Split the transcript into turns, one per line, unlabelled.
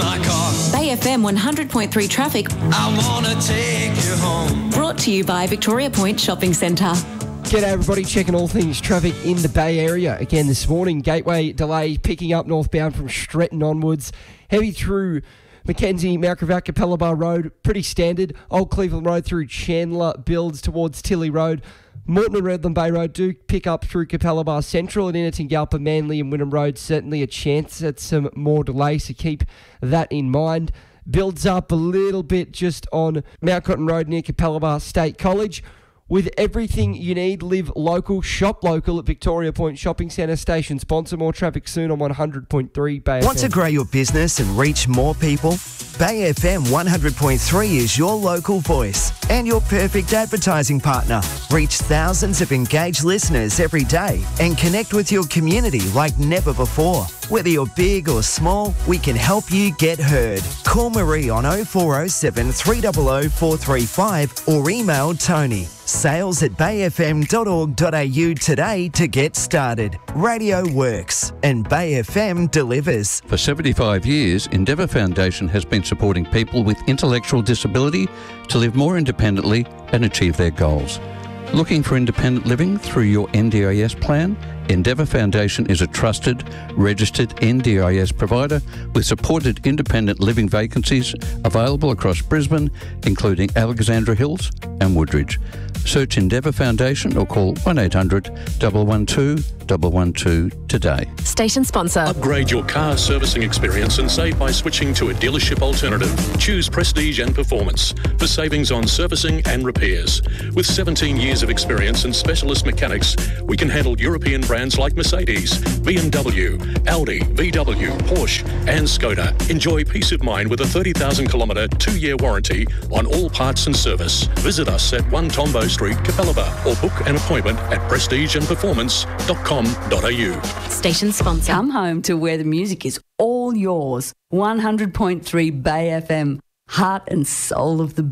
my car.
Bay FM 100.3 traffic.
I wanna take you home.
Brought to you by Victoria Point Shopping Centre.
G'day everybody, checking all things traffic in the Bay Area. Again this morning, Gateway delay picking up northbound from Stretton onwards. Heavy through Mackenzie, Mount Gravatt, Capalaba Road, pretty standard. Old Cleveland Road through Chandler builds towards Tilly Road. Moreton and Redland Bay Road do pick up through Capalaba Central, and Innerton, Galpa, Manly and Wynnum Road certainly a chance at some more delay, so keep that in mind. Builds up a little bit just on Mount Cotton Road near Capalaba State College. With everything you need, live local, shop local at Victoria Point Shopping Centre. Station sponsor. More traffic soon on 100.3 Bay FM.
Want to grow your business and reach more people? Bay FM 100.3 is your local voice and your perfect advertising partner. Reach thousands of engaged listeners every day and connect with your community like never before. Whether you're big or small, we can help you get heard. Call Marie on 0407 300 435 or email Tony. sales@bayfm.org.au today to get started. Radio works and Bay FM delivers.
For 75 years, Endeavour Foundation has been supporting people with intellectual disability to live more independently and achieve their goals. Looking for independent living through your NDIS plan? Endeavour Foundation is a trusted, registered NDIS provider with supported independent living vacancies available across Brisbane, including Alexandra Hills and Woodridge. Search Endeavour Foundation or call 1800 112 112 today.
Station sponsor.
Upgrade your car servicing experience and save by switching to a dealership alternative. Choose Prestige and Performance for savings on servicing and repairs. With 17 years of experience and specialist mechanics, we can handle European brands like Mercedes, BMW, Audi, VW, Porsche and Skoda. Enjoy peace of mind with a 30,000 kilometre 2-year warranty on all parts and service. Visit us at 1 Tombo Street, Capalaba, or book an appointment at prestigeandperformance.com.au.
Station sponsor.
Come home to where the music is all yours. 100.3 Bay FM, heart and soul of the